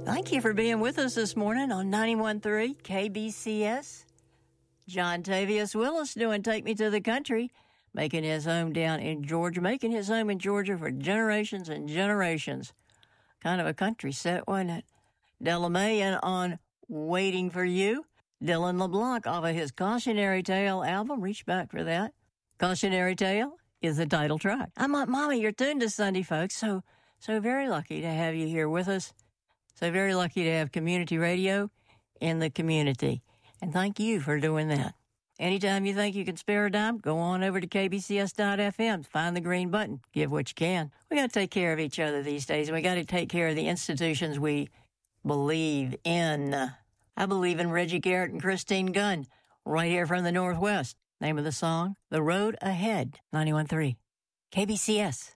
Thank you for being with us this morning on 91.3 KBCS. John Tavius Willis doing Take Me to the Country, making his home down in Georgia, making his home in Georgia for generations and generations. Kind of a country set, wasn't it? Della Mae on Waiting for You. Dylan LeBlanc off of his Cautionary Tale album. Reach back for that. Cautionary Tale is the title track. I'm like, Mama, you're tuned to Sunday, folks. So very lucky to have you here with us. So very lucky to have community radio in the community. And thank you for doing that. Anytime you think you can spare a dime, go on over to kbcs.fm. Find the green button. Give what you can. We got to take care of each other these days. We got to take care of the institutions we believe in. I believe in Reggie Garrett and Christine Gunn, right here from the Northwest. Name of the song, The Road Ahead, 91.3 KBCS.